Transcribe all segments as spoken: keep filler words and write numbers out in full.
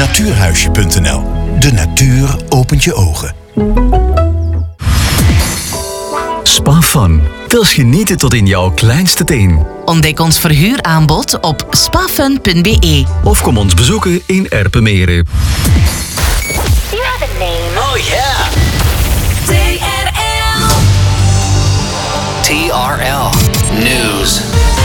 natuurhuisje punt n l. De natuur opent je ogen. Spa Fun. Wils genieten tot in jouw kleinste teen. Ontdek ons verhuuraanbod op spafun punt b e. Of kom ons bezoeken in Erpenmeren. You have a name. Oh yeah. T R L. T R L News.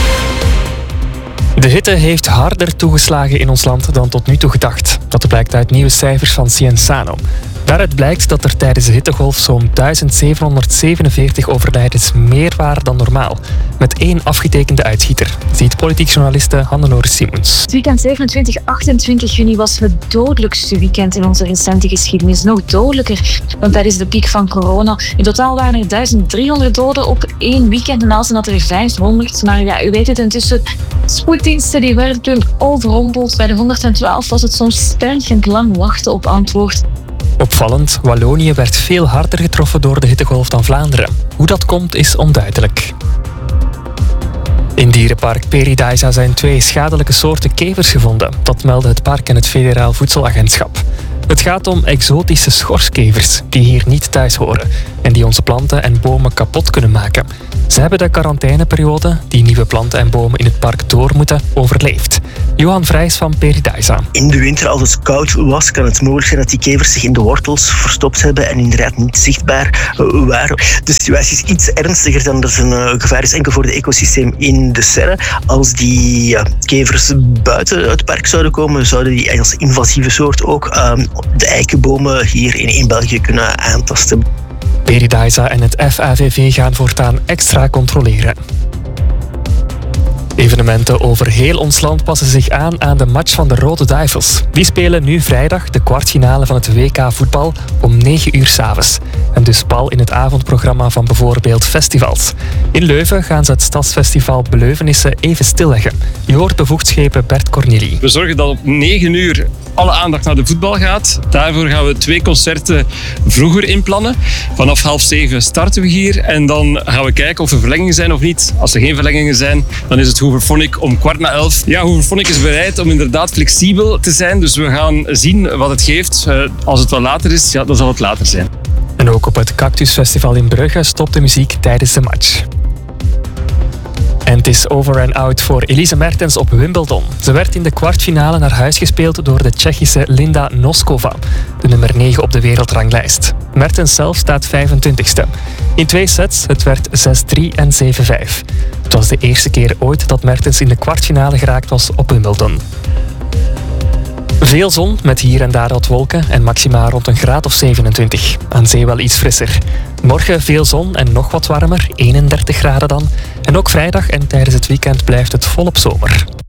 De hitte heeft harder toegeslagen in ons land dan tot nu toe gedacht. Dat blijkt uit nieuwe cijfers van Cienzano. Daaruit blijkt dat er tijdens de hittegolf zo'n duizend zevenhonderdzevenenveertig overlijdens meer waren dan normaal. Met één afgetekende uitschieter, ziet politiek journaliste Hannelore Simons. Het weekend zevenentwintig, achtentwintig juni was het dodelijkste weekend in onze recente geschiedenis. Nog dodelijker dan tijdens de piek van corona. In totaal waren er duizend driehonderd doden op één weekend en Aalsten had er vijfhonderd. Maar ja, u weet het intussen, spoeddiensten die werden toen overrompeld. Bij de honderdtwaalf was het soms stervend lang wachten op antwoord. Opvallend, Wallonië werd veel harder getroffen door de hittegolf dan Vlaanderen. Hoe dat komt is onduidelijk. In dierenpark Paradise zijn twee schadelijke soorten kevers gevonden. Dat meldde het park en het Federaal Voedselagentschap. Het gaat om exotische schorskevers die hier niet thuis horen en die onze planten en bomen kapot kunnen maken. Ze hebben de quarantaineperiode, die nieuwe planten en bomen in het park door moeten, overleefd. Johan Vrijs van Paradise. In de winter, als het koud was, kan het mogelijk zijn dat die kevers zich in de wortels verstopt hebben en inderdaad niet zichtbaar waren. De situatie is iets ernstiger dan dat een gevaar is enkel voor het ecosysteem in de serre. Als die uh, kevers buiten het park zouden komen, zouden die als invasieve soort ook uh, de eikenbomen hier in, in België kunnen aantasten. Paradise en het F A V V gaan voortaan extra controleren. Evenementen over heel ons land passen zich aan aan de match van de Rode Duivels. Die spelen nu vrijdag de kwartfinale van het W K voetbal om negen uur 's avonds. En dus pal in het avondprogramma van bijvoorbeeld festivals. In Leuven gaan ze het Stadsfestival Beleuvenissen even stilleggen. Je hoort bevoegdschepen Bert Corneli. We zorgen dat op negen uur alle aandacht naar de voetbal gaat. Daarvoor gaan we twee concerten vroeger inplannen. Vanaf half zeven starten we hier en dan gaan we kijken of er verlengingen zijn of niet. Als er geen verlengingen zijn, dan is het Hooverphonic om kwart na elf. Ja, Hooverphonic is bereid om inderdaad flexibel te zijn. Dus we gaan zien wat het geeft. Uh, als het wel later is, ja, dan zal het later zijn. En ook op het Cactus Festival in Brugge stopt de muziek tijdens de match. En het is over en out voor Elise Mertens op Wimbledon. Ze werd in de kwartfinale naar huis gespeeld door de Tsjechische Linda Noskova, de nummer negen op de wereldranglijst. Mertens zelf staat vijfentwintigste. In twee sets, het werd zes drie en zeven vijf. Het was de eerste keer ooit dat Mertens in de kwartfinale geraakt was op Wimbledon. Veel zon, met hier en daar wat wolken en maxima rond een graad of zevenentwintig. Aan zee wel iets frisser. Morgen veel zon en nog wat warmer, eenendertig graden dan. En ook vrijdag en tijdens het weekend blijft het volop zomer.